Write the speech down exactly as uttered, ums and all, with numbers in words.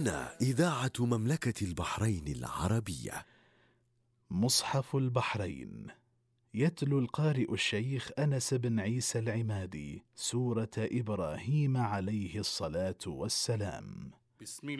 هنا إذاعة مملكة البحرين العربية. مصحف البحرين. يتلو القارئ الشيخ أنس بن عيسى العمادي سورة إبراهيم عليه الصلاة والسلام. بسم